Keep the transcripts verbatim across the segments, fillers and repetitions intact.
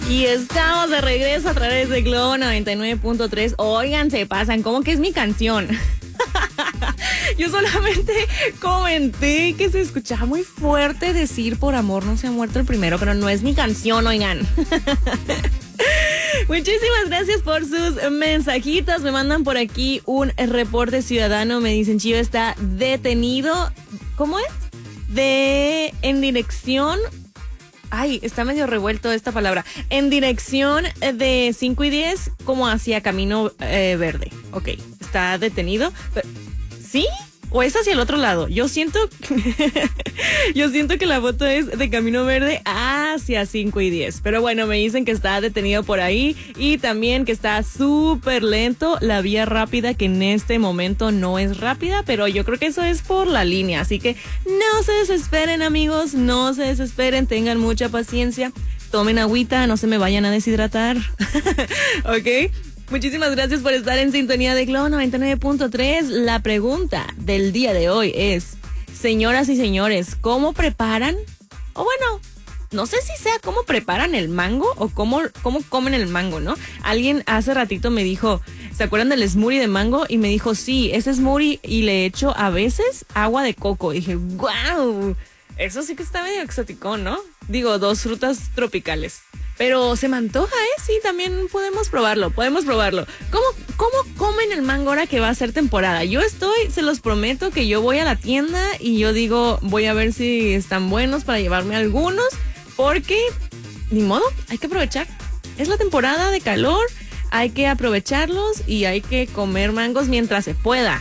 Y estamos de regreso a través de Globo noventa y nueve punto tres. Oigan, se pasan, ¿cómo que es mi canción? Yo solamente comenté que se escuchaba muy fuerte decir por amor no se ha muerto el primero, pero no es mi canción, oigan. Muchísimas gracias por sus mensajitos. Me mandan por aquí un reporte ciudadano. Me dicen, Chivo está detenido. ¿Cómo es? De en dirección... Ay, está medio revuelto esta palabra. En dirección de cinco y diez, como hacia Camino eh, Verde. Ok, está detenido. ¿Sí? ¿O es hacia el otro lado? Yo siento... Yo siento que la foto es de Camino Verde hacia cinco y diez. Pero bueno, me dicen que está detenido por ahí. Y también que está súper lento la vía rápida, que en este momento no es rápida. Pero yo creo que eso es por la línea. Así que no se desesperen, amigos. No se desesperen. Tengan mucha paciencia. Tomen agüita. No se me vayan a deshidratar. ¿Ok? Muchísimas gracias por estar en sintonía de Globo noventa y nueve punto tres. La pregunta del día de hoy es, señoras y señores, ¿cómo preparan? O bueno, no sé si sea cómo preparan el mango o cómo, cómo comen el mango, ¿no? Alguien hace ratito me dijo, ¿se acuerdan del smoothie de mango? Y me dijo, sí, ese smoothie y le echo a veces agua de coco. Y dije, wow, eso sí que está medio exótico, ¿no? Digo, dos frutas tropicales. Pero se me antoja, ¿eh? Sí, también podemos probarlo, podemos probarlo. ¿Cómo, cómo comen el mango ahora que va a ser temporada? Yo estoy, se los prometo que yo voy a la tienda y yo digo, voy a ver si están buenos para llevarme algunos, porque, ni modo, hay que aprovechar. Es la temporada de calor, hay que aprovecharlos y hay que comer mangos mientras se pueda.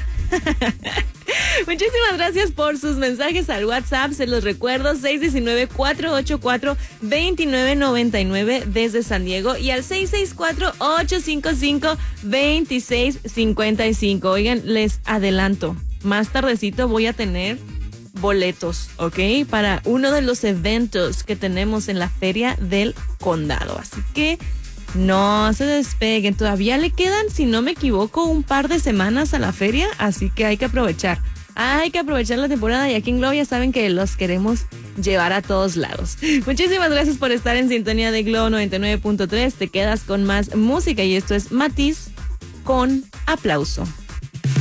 Muchísimas gracias por sus mensajes al WhatsApp. Se los recuerdo, seis uno nueve, cuatro ocho cuatro, dos nueve nueve nueve desde San Diego y al seis seis cuatro, ocho cinco cinco, dos seis cinco cinco. Oigan, les adelanto, más tardecito voy a tener boletos, ¿ok? Para uno de los eventos que tenemos en la Feria del Condado. Así que no se despeguen, todavía le quedan, si no me equivoco, un par de semanas a la feria, así que hay que aprovechar. Hay que aprovechar la temporada y aquí en Globo ya saben que los queremos llevar a todos lados. Muchísimas gracias por estar en sintonía de Globo noventa y nueve punto tres. Te quedas con más música y esto es Matiz con Aplauso.